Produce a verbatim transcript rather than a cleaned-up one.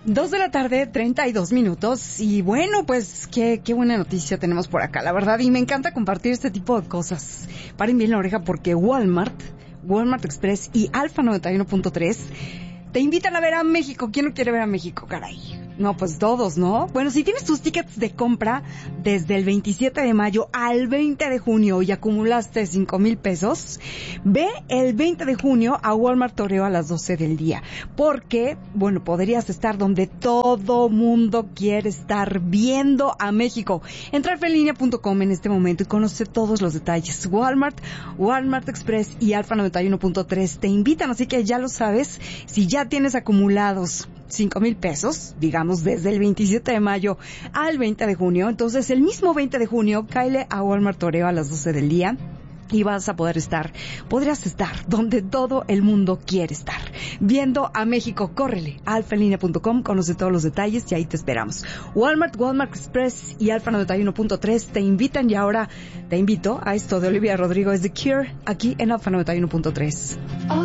Dos de la tarde, treinta y dos minutos. Y bueno, pues qué, qué buena noticia tenemos por acá, la verdad. Y me encanta compartir este tipo de cosas. Paren bien la oreja porque Walmart, Walmart Express y Alfa noventa y uno punto tres te invitan a ver a México. ¿Quién no quiere ver a México, caray? No, pues todos, ¿no? Bueno, si tienes tus tickets de compra desde el veintisiete de mayo al veinte de junio y acumulaste cinco mil pesos, ve el veinte de junio a Walmart Toreo a las doce del día. Porque, bueno, podrías estar donde todo mundo quiere estar, viendo a México. Entra a alfaenlinea punto com en este momento y conoce todos los detalles. Walmart, Walmart Express y Alfa noventa y uno punto tres te invitan, así que ya lo sabes. Si ya tienes acumulados cinco mil pesos, digamos, desde el veintisiete de mayo al veinte de junio. Entonces, el mismo veinte de junio, cáele a Walmart Toreo a las doce del día y vas a poder estar, podrías estar donde todo el mundo quiere estar, viendo a México. Córrele a alfaenlinea punto com, conoce todos los detalles y ahí te esperamos. Walmart, Walmart Express y Alfa noventa y uno punto tres te invitan, y ahora te invito a esto de Olivia Rodrigo, es The Cure, aquí en Alfa noventa y uno punto tres.